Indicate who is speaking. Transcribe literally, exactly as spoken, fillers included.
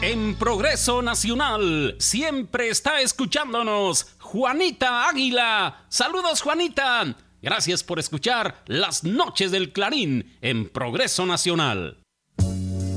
Speaker 1: En Progreso Nacional siempre está escuchándonos Juanita Águila. Saludos, Juanita. Gracias por escuchar Las Noches del Clarín en Progreso Nacional.